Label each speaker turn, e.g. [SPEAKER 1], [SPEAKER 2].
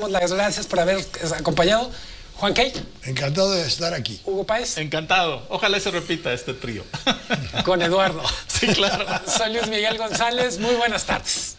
[SPEAKER 1] damos las gracias por haber acompañado. Juan Key.
[SPEAKER 2] Encantado de estar aquí.
[SPEAKER 1] Hugo Páez.
[SPEAKER 3] Encantado. Ojalá se repita este trío.
[SPEAKER 1] Con Eduardo.
[SPEAKER 3] Sí, claro.
[SPEAKER 1] Soy Luis Miguel González. Muy buenas tardes.